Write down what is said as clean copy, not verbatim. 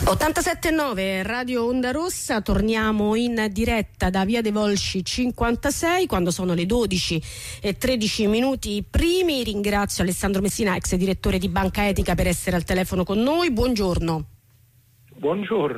87.9 Radio Onda Rossa, torniamo in diretta da Via dei Volsci 56 quando sono le 12:13 primi. Ringrazio Alessandro Messina, ex direttore di Banca Etica, per essere al telefono con noi. Buongiorno. Buongiorno.